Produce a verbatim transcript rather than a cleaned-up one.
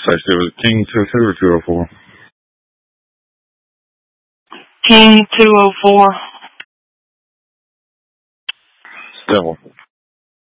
Actually, it was King two two or two oh four. King two oh four. Devil.